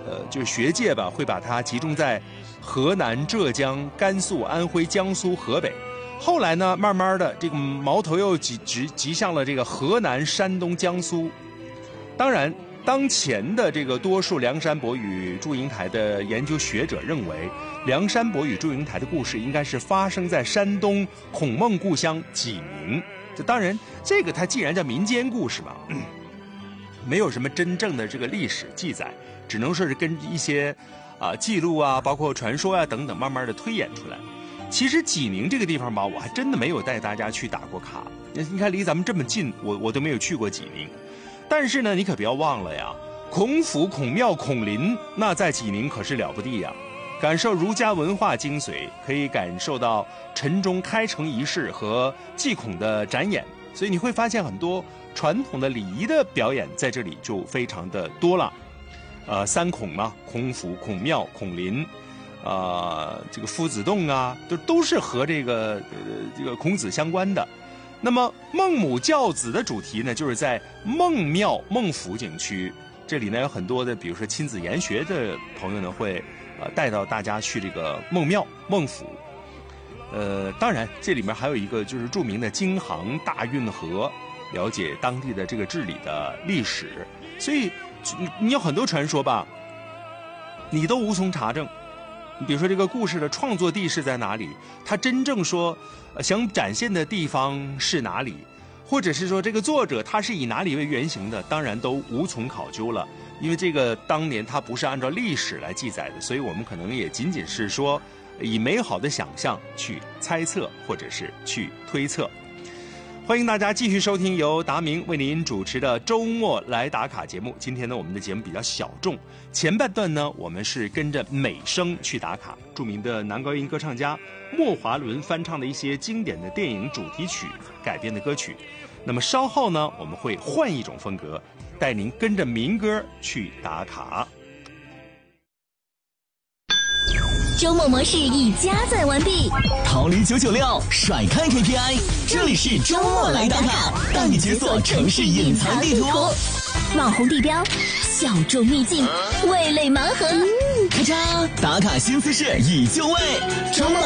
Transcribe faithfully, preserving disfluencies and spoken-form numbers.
呃，就是学界吧，会把它集中在河南、浙江、甘肃、安徽、江苏、河北。后来呢，慢慢的这个矛头又集集集向了这个河南、山东、江苏。当然，当前的这个多数梁山伯与祝英台的研究学者认为，梁山伯与祝英台的故事应该是发生在山东孔孟故乡济宁。这当然，这个它既然叫民间故事嘛，嗯，没有什么真正的这个历史记载，只能说是跟一些啊、呃、记录啊，包括传说啊等等，慢慢的推演出来。其实济宁这个地方吧，我还真的没有带大家去打过卡。你看离咱们这么近，我我都没有去过济宁。但是呢，你可不要忘了呀，孔府、孔庙、孔林，那在济宁可是了不地呀。感受儒家文化精髓，可以感受到城中开城仪式和祭孔的展演，所以你会发现很多传统的礼仪的表演在这里就非常的多了。呃，三孔嘛，孔府、孔庙、孔林。呃，这个夫子洞啊，都都是和这个呃这个孔子相关的。那么孟母教子的主题呢，就是在孟庙孟府景区，这里呢有很多的，比如说亲子研学的朋友呢会呃带到大家去这个孟庙孟府。呃，当然这里面还有一个就是著名的京杭大运河，了解当地的这个治理的历史。所以你你有很多传说吧，你都无从查证。比如说这个故事的创作地是在哪里，他真正说、呃、想展现的地方是哪里，或者是说这个作者他是以哪里为原型的，当然都无从考究了，因为这个当年他不是按照历史来记载的，所以我们可能也仅仅是说以美好的想象去猜测或者是去推测。欢迎大家继续收听由达明为您主持的周末来打卡节目。今天呢，我们的节目比较小众，前半段呢，我们是跟着美声去打卡，著名的男高音歌唱家莫华伦翻唱的一些经典的电影主题曲改编的歌曲。那么稍后呢，我们会换一种风格，带您跟着民歌去打卡。 周末模式已加载完毕， 逃离九九六，甩开 K P I， 这里是周末来打卡，带你解锁城市隐藏地图， 网红地标，小众秘境，味蕾盲盒， 咔嚓，打卡新姿势已就位，周末